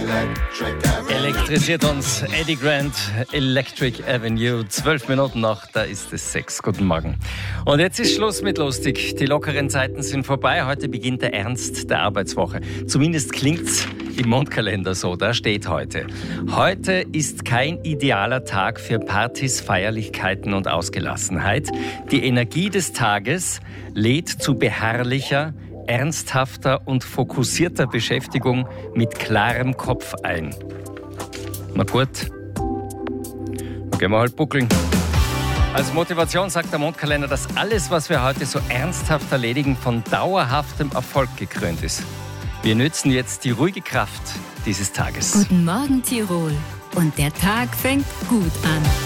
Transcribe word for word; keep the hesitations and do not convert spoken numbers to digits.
Elektrisiert uns Eddie Grant, Electric Avenue. Zwölf Minuten nach, da ist es sechs. Guten Morgen. Und jetzt ist Schluss mit lustig. Die lockeren Zeiten sind vorbei. Heute beginnt der Ernst der Arbeitswoche. Zumindest klingt's im Mondkalender so. Da steht heute. Heute ist kein idealer Tag für Partys, Feierlichkeiten und Ausgelassenheit. Die Energie des Tages lädt zu beharrlicher, ernsthafter und fokussierter Beschäftigung mit klarem Kopf ein. Na gut, dann gehen wir halt buckeln. Als Motivation sagt der Mondkalender, dass alles, was wir heute so ernsthaft erledigen, von dauerhaftem Erfolg gekrönt ist. Wir nützen jetzt die ruhige Kraft dieses Tages. Guten Morgen, Tirol. Und der Tag fängt gut an.